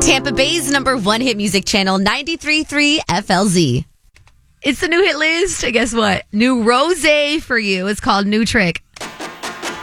Tampa Bay's number one hit music channel, 93.3 FLZ. It's the new hit list. Guess what? New rose for you. It's called New Trick.